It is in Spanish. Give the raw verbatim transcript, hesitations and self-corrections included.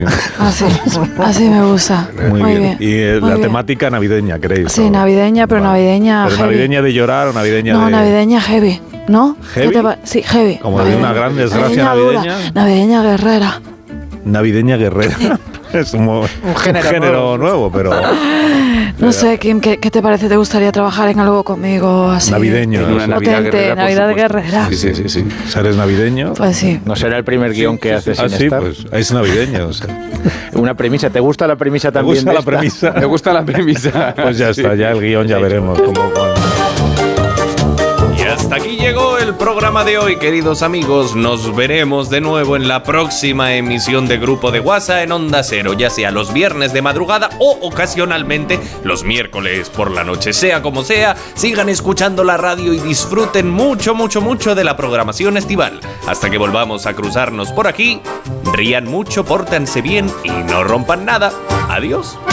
Así, así me gusta. Muy, Muy bien. bien. Y eh, Muy la bien. temática navideña, ¿queréis? Sí, ¿no? navideña, pero Vale. navideña ¿Pero heavy. navideña de llorar o navideña No, de...? navideña heavy, ¿no? ¿Heavy? ¿Qué te pa- sí, heavy. Como de una gran desgracia dura. navideña. Navideña guerrera. Navideña guerrera. Es un, mo- Un género un género nuevo. nuevo, pero No sé, Kim, ¿qué, ¿qué te parece? ¿Te gustaría trabajar en algo conmigo así? navideño. En una Navidad Potente, guerrera, por Navidad supuesto. guerrera. Sí, sí, sí, sí. ¿Eres navideño? Pues sí. No será el primer guión que haces Ah, sin sí, estar. pues es navideño. O sea, Una premisa. ¿Te gusta la premisa ¿te también? gusta de la esta? premisa? Me gusta la premisa. Pues ya está, ya el guión ya veremos cómo... Y hasta aquí llegó el programa de hoy, queridos amigos. Nos veremos de nuevo en la próxima emisión de Grupo de WhatsApp en Onda Cero, ya sea los viernes de madrugada o ocasionalmente los miércoles por la noche. Sea como sea, sigan escuchando la radio y disfruten mucho, mucho, mucho de la programación estival. Hasta que volvamos a cruzarnos por aquí, rían mucho, pórtense bien y no rompan nada. Adiós.